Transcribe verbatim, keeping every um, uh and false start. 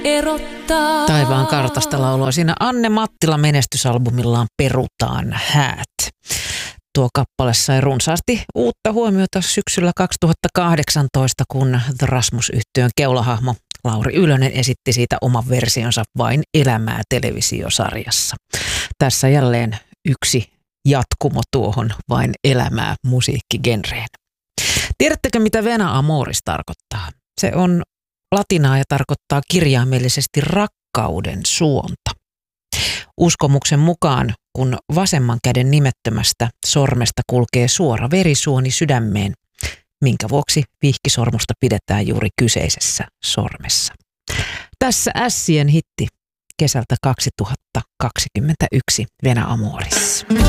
erottaa. Taivaan kartasta laulua siinä Anne Mattila menestysalbumillaan Perutaan häät. Tuo kappale sai runsaasti uutta huomiota syksyllä kaksituhattakahdeksantoista, kun The Rasmus-yhtyön keulahahmo Lauri Ylönen esitti siitä oman versionsa Vain elämää -televisiosarjassa. Tässä jälleen yksi jatkumo tuohon Vain elämää -musiikkigenreen. Tiedättekö, mitä Vena Amoris tarkoittaa? Se on latinaa ja tarkoittaa kirjaimellisesti rakkauden suonta. Uskomuksen mukaan, kun vasemman käden nimettömästä sormesta kulkee suora verisuoni sydämeen, minkä vuoksi vihkisormusta pidetään juuri kyseisessä sormessa. Tässä Ässien hitti kesältä kaksituhattakaksikymmentäyksi, Vena Amoris.